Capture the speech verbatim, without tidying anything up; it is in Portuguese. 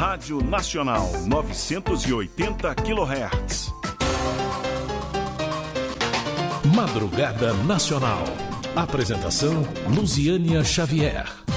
Rádio Nacional, novecentos e oitenta quilohertz. Madrugada Nacional. Apresentação Luziânia Xavier.